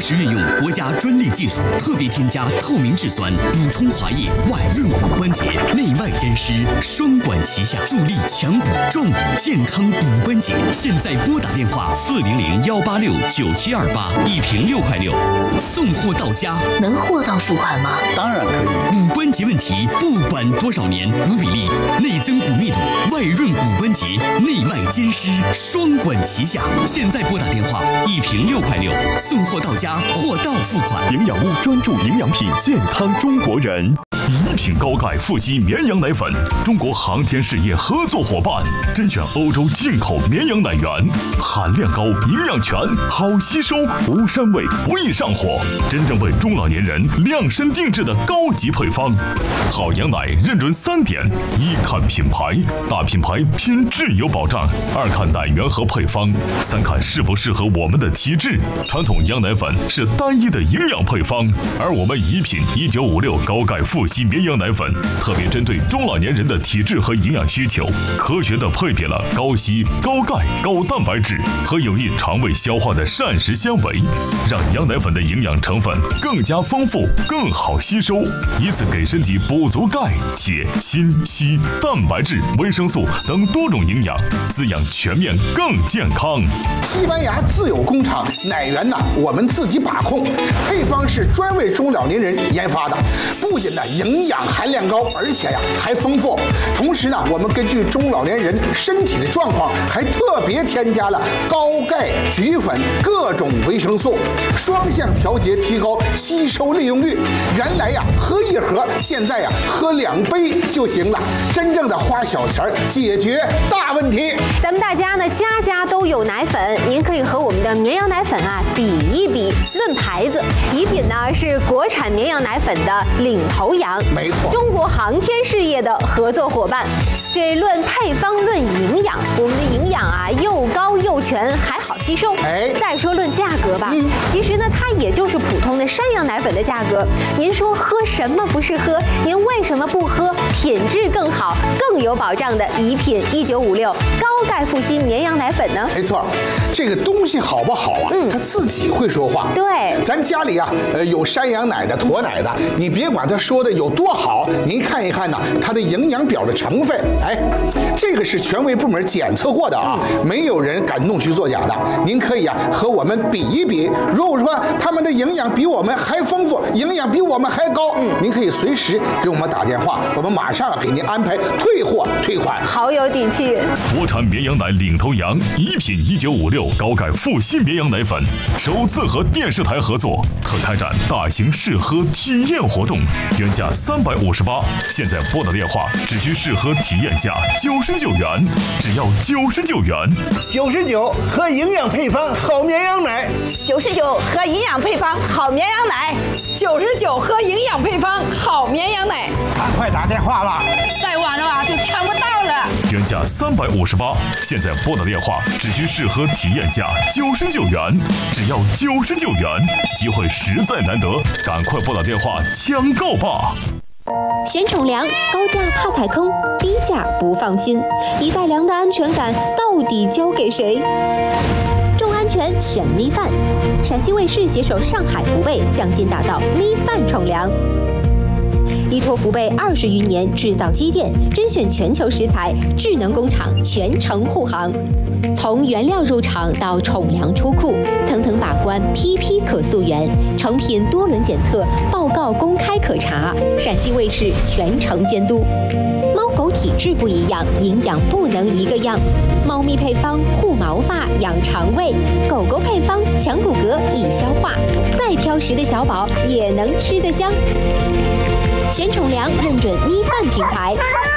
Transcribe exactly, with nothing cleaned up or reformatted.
实运用国家专利技术，特别添加透明质酸，补充滑液，外润骨关节，内外兼施，双管齐下，助力强骨壮骨，健康骨关节。现在拨打电话四零零幺八六九七二八，一瓶六块六，送货到家。 能货到付款吗？ 当然可以。 骨关节问题，不管多少年，骨比例、内增骨密度、外润骨关节，内外兼施，双管齐下。现在拨打电话，一瓶六块六，送货到家，货到付款。 营养屋专注营养品，健康中国人。一品高钙富硒绵羊奶粉，中国航天事业合作伙伴，甄选欧洲进口绵羊奶源，含量高，营养全，好吸收，无膻味，不易上火，真正为中老年人量身定制的高级配方。好羊奶认准三点：一看品牌，大品牌拼质有保障；二看奶源和配方；三看适不适合我们的体质。传统羊奶粉是单一的营养配方，而我们一品一九五六高钙富硒绵羊奶粉特别针对中老年人的体质和营养需求，科学的配比了高硒、高钙、高蛋白质和有益肠胃消化的膳食纤维，让羊奶粉的营养成分更加丰富，更好吸收，以此给身体补足钙、铁、锌、硒、蛋白质、维生素等多种营养，滋养全面更健康。 西班牙自有工厂，奶源呢我们自己把控，配方是专为中老年人研发的，不仅呢营养含量高，而且呀还丰富。同时呢，我们根据中老年人身体的状况，还特别添加了高钙、菊粉各种维生素，双向调节，提高吸收利用率。原来呀喝一盒，现在呀喝两杯就行了，真正的花小钱解决大问题。 咱们大家呢家家都有奶粉，您可以和我们的绵羊奶粉啊比一比，论牌子，宜品呢是国产绵羊奶粉的领头羊， 没错， 中国航天事业的合作伙伴。这论配方论营养，我们的营养啊又高又全，还好吸收。 哎， 再说论价格吧，嗯、其实呢它也就是普通的山羊奶粉的价格。您说喝什么不是喝？您为什么不喝品质更好、更有保障的宜品一九五六高钙富硒绵羊奶粉呢？ 没错，这个东西好不好啊？嗯，它自己会说话。 对， 咱家里啊，呃，有山羊奶的、驼奶的，你别管它说的有多好，您看一看呢，它的营养表的成分。哎，这个是权威部门检测过的啊，没有人敢弄虚作假的。您可以啊和我们比一比，如果说他们的营养比我们还丰富，营养比我们还高，嗯，您可以随时给我们打电话，我们马上给您安排退货退款。 好有底气！ 国产绵羊奶领头羊，宜品一九五六高钙富硒绵羊奶粉首次和电视台合作，特开展大型试喝体验活动，原价三百五十八，现在拨打电话只需试喝体验价九十九元，只要九十九元。 九十九喝营养配方好绵羊奶， 九十九喝营养配方好绵羊奶，九十九喝营养配方好绵羊奶。 赶快打电话吧， 再晚了啊就抢不到了。 原价三百五十八，现在拨打电话只需试喝体验价九十九元，只要九十九元，机会实在难得，赶快拨打电话抢购吧！ 选宠粮，高价怕踩坑，低价不放心，一袋粮的安全感到底交给谁？重安全选咪饭，陕西卫视携手上海福贝，匠心打造咪饭宠粮。依托福贝二十余年制造积淀，甄选全球食材，智能工厂全程护航。从原料入场到宠粮出库，层层把关，批批可溯源，成品多轮检测，报告公开可查。陕西卫视全程监督。猫狗体质不一样，营养不能一个样。猫咪配方护毛发、养肠胃，狗狗配方强骨骼、易消化。再挑食的小宝也能吃得香。选宠粮认准咪饭品牌。